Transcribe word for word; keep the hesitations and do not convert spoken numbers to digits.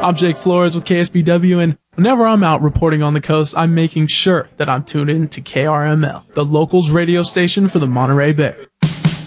I'm Jake Flores with K S B W, and whenever I'm out reporting on the coast, I'm making sure that I'm tuned in to K R M L, the locals radio station for the Monterey Bay.